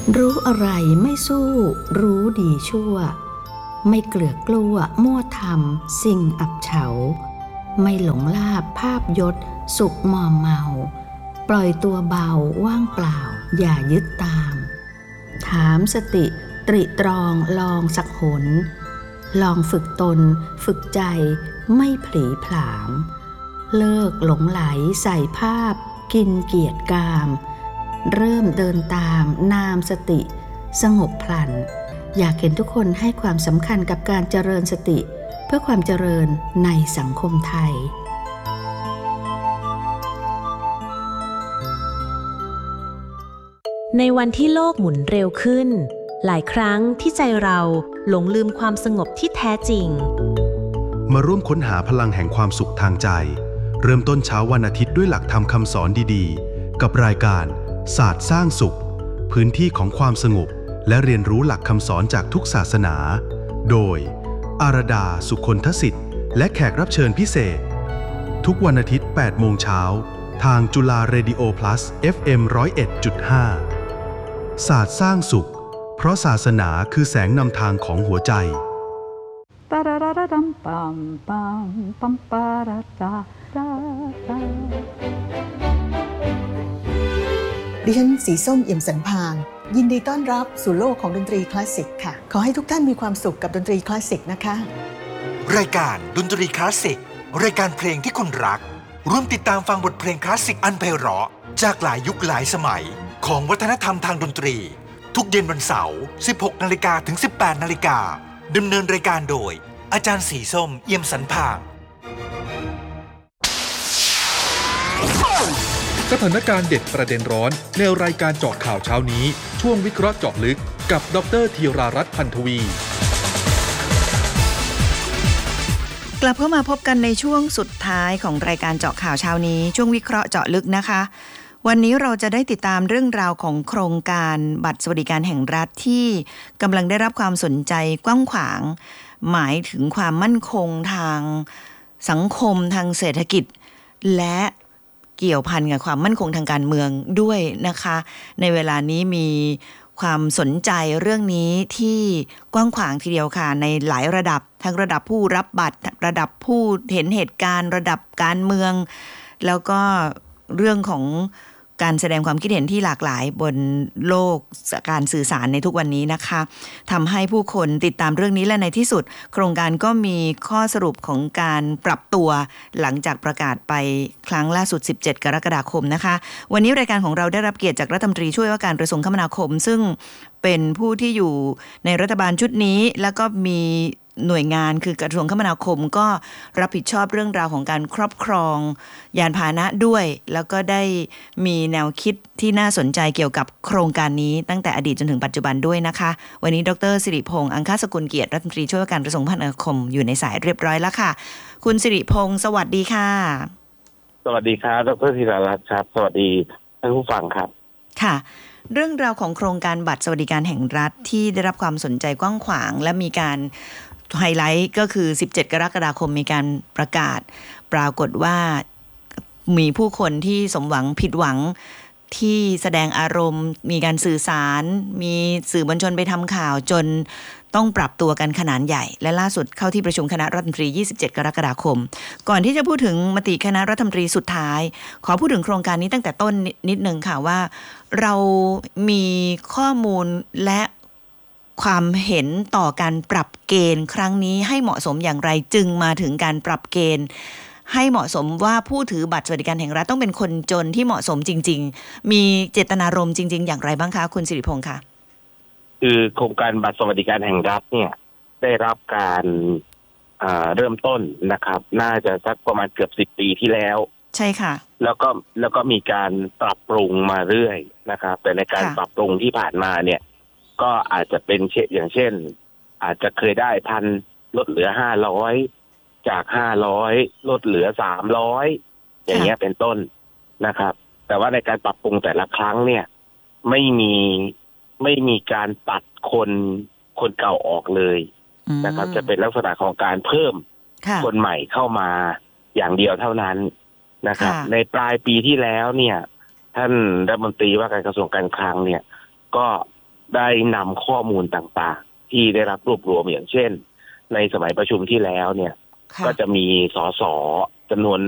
รู้อะไรไม่สู้รู้ดีชั่วไม่เกลือกกลัวมั่วทำสิ่งอับเฉาไม่หลงลาภภาพยศสุขมอมเมาปล่อยตัวเบาว่างเปล่าอย่ายึดตามถามสติตริตรองลองสักหนลองฝึกตนฝึกใจไม่ผลีผลามเลิกหลงไหลใส่ภาพกินเกียรติกามเริ่มเดินตามนามสติสงบพลันอยากเห็นทุกคนให้ความสำคัญกับการเจริญสติเพื่อความเจริญในสังคมไทยในวันที่โลกหมุนเร็วขึ้นหลายครั้งที่ใจเราหลงลืมความสงบที่แท้จริงมาร่วมค้นหาพลังแห่งความสุขทางใจเริ่มต้นเช้าวันอาทิตย์ด้วยหลักธรรมคำสอนดีๆกับรายการศาสตร์สร้างสุขพื้นที่ของความสงบและเรียนรู้หลักคำสอนจากทุกศาสนาโดยอารดาสุคนทสิทธิ์และแขกรับเชิญพิเศษทุกวันอาทิตย์ 8 โมงเช้าทางจุฬาเรดิโอ plus FM 101.5 ศาสตร์สร้างสุขเพราะศาสนาคือแสงนำทางของหัวใจดิฉันสีส้มเอี่ยมสันพางยินดีต้อนรับสู่โลกของดนตรีคลาสสิกค่ะขอให้ทุกท่านมีความสุขกับดนตรีคลาสสิกนะคะรายการดนตรีคลาสสิกรายการเพลงที่คุณรักร่วมติดตามฟังบทเพลงคลาสสิกอันไพเราะจากหลายยุคหลายสมัยของวัฒนธรรมทางดนตรีทุกเย็นวันเสาร์ 16 นาฬิกาถึง 18 นาฬิกาดำเนินรายการโดยอาจารย์สีส้มเอี่ยมสันพางสถานการณ์เด็ดประเด็นร้อนในรายการเจาะข่าวเช้านี้ช่วงวิเคราะห์เจาะลึกกับดร.ธีรารัตน์ พันธวีกลับเข้ามาพบกันในช่วงสุดท้ายของรายการเจาะข่าวเช้านี้ช่วงวิเคราะห์เจาะลึกนะคะวันนี้เราจะได้ติดตามเรื่องราวของโครงการบัตรสวัสดิการแห่งรัฐที่กำลังได้รับความสนใจกว้างขวางหมายถึงความมั่นคงทางสังคมทางเศรษฐกิจและเกี่ยวพันกับความมั่นคงทางการเมืองด้วยนะคะในเวลานี้มีความสนใจเรื่องนี้ที่กว้างขวางทีเดียวค่ะในหลายระดับทั้งระดับผู้รับบัตรระดับผู้เห็นเหตุการณ์ระดับการเมืองแล้วก็เรื่องของการแสดงความคิดเห็นที่หลากหลายบนโลกการสื่อสารในทุกวันนี้นะคะทำให้ผู้คนติดตามเรื่องนี้และในที่สุดโครงการก็มีข้อสรุปของการปรับตัวหลังจากประกาศไปครั้งล่าสุด17 กรกฎาคมนะคะวันนี้รายการของเราได้รับเกียรติจากรัฐมนตรีช่วยว่าการกระทรวงคมนาคมซึ่งเป็นผู้ที่อยู่ในรัฐบาลชุดนี้แล้วก็มีหน่วยงานคือกระทรวงคมนาคมก็รับผิดชอบเรื่องราวของการครอบครองยานพาหนะด้วยแล้วก็ได้มีแนวคิดที่น่าสนใจเกี่ยวกับโครงการนี้ตั้งแต่อดีตจนถึงปัจจุบันด้วยนะคะวันนี้ดร.สิริพงษ์อังคสกุลเกียรติรัฐมนตรีช่วยว่าการกระทรวงคมนาคมอยู่ในสายเรียบร้อยแล้วค่ะคุณสิริพงษ์สวัสดีค่ะสวัสดีครับดร.ธีรรัตน์ครับสวัสดีท่านผู้ฟังครับค่ะเรื่องราวของโครงการบัตรสวัสดิการแห่งรัฐที่ได้รับความสนใจกว้างขวางและมีการไฮไลท์ก็คือ17 กรกฎาคมมีการประกาศปรากฏว่ามีผู้คนที่สมหวังผิดหวังที่แสดงอารมณ์มีการสื่อสารมีสื่อมวลชนไปทำข่าวจนต้องปรับตัวกันขนาดใหญ่และล่าสุดเข้าที่ประชุมคณะรัฐมนตรี27 กรกฎาคมก่อนที่จะพูดถึงมติคณะรัฐมนตรีสุดท้ายขอพูดถึงโครงการนี้ตั้งแต่ต้นนิดนึงค่ะว่าเรามีข้อมูลและความเห็นต่อการปรับเกณฑ์ครั้งนี้ให้เหมาะสมอย่างไรจึงมาถึงการปรับเกณฑ์ให้เหมาะสมว่าผู้ถือบัตรสวัสดิการแห่งรัฐต้องเป็นคนจนที่เหมาะสมจริงๆมีเจตนารมณ์จริงๆอย่างไรบ้างคะคุณสิริพงษ์คะคือโครงการบัตรสวัสดิการแห่งรัฐเนี่ยได้รับการเริ่มต้นนะครับน่าจะสักประมาณเกือบ10 ปีที่แล้วใช่ค่ะแล้วก็มีการปรับปรุงมาเรื่อยนะครับแต่ในการปรับปรุงที่ผ่านมาเนี่ยก็อาจจะเป็นอย่างเช่นอาจจะเคยได้1,000ลดเหลือ500จาก500ลดเหลือ300อย่างเงี้ยเป็นต้นนะครับแต่ว่าในการปรับปรุงแต่ละครั้งเนี่ยไม่มีการตัดคนเก่าออกเลยนะครับจะเป็นลักษณะของการเพิ่มคนใหม่เข้ามาอย่างเดียวเท่านั้นนะครับในปลายปีที่แล้วเนี่ยท่านรัฐมนตรีว่าการกระทรวงการคลังเนี่ยก็ได้นำข้อมูลต่างๆที่ได้รับรวบรวมอย่างเช่นในสมัยประชุมที่แล้วเนี่ยค่ะก็จะมีสสจำนวน